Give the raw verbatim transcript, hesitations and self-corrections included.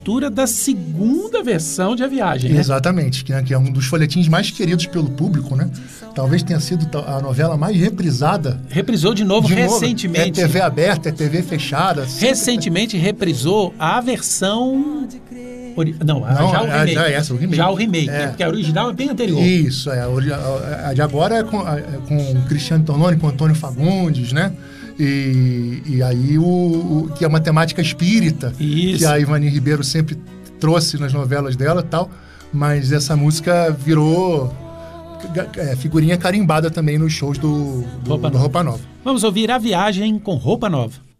da segunda versão de A Viagem, né? Exatamente, que é, que é um dos folhetins mais queridos pelo público, né? Talvez tenha sido a novela mais reprisada. Reprisou de novo de recentemente. Novo. É T V aberta, é T V fechada. Recentemente reprisou a versão... Ori... Não, a, Não, já o a, remake. já é essa, o remake. Já o remake, é. porque a original é bem anterior. Isso, é. A, a de agora é com, é com o Cristiano Tornoni, com o Antônio Fagundes, né? E, e aí o, o que é uma temática espírita, Isso. que a Ivani Ribeiro sempre trouxe nas novelas dela e tal, mas essa música virou é, figurinha carimbada também nos shows do, do, Roupa, do Roupa Nova. Vamos ouvir A Viagem com Roupa Nova.